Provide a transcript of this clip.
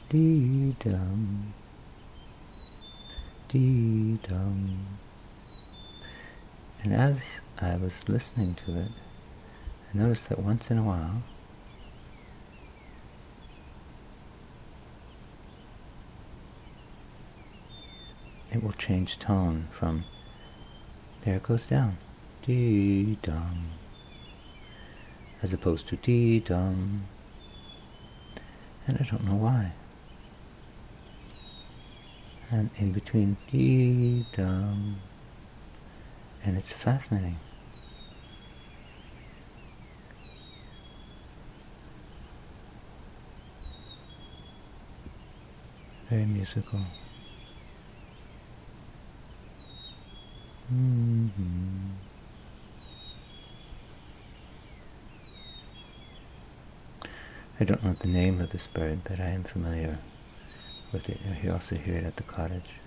dee-dum, dee-dum. And as I was listening to it, I noticed that once in a while, it will change tone from, there it goes down, dee-dum, as opposed to dee-dum, and I don't know why. And in between dee-dum, and it's fascinating. Very musical. I don't know the name of this bird, but I am familiar with it. You also hear it at the cottage.